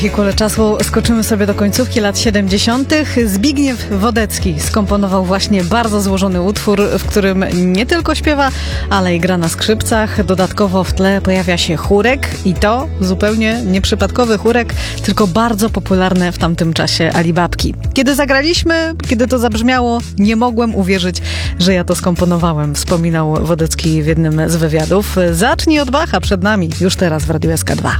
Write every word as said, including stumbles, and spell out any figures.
I kule czasu skoczymy sobie do końcówki lat siedemdziesiątych. Zbigniew Wodecki skomponował właśnie bardzo złożony utwór, w którym nie tylko śpiewa, ale i gra na skrzypcach. Dodatkowo w tle pojawia się chórek i to zupełnie nieprzypadkowy chórek, tylko bardzo popularne w tamtym czasie Alibabki. Kiedy zagraliśmy, kiedy to zabrzmiało, nie mogłem uwierzyć, że ja to skomponowałem, wspominał Wodecki w jednym z wywiadów. Zacznij od Bacha przed nami, już teraz w Radiu S K dwa.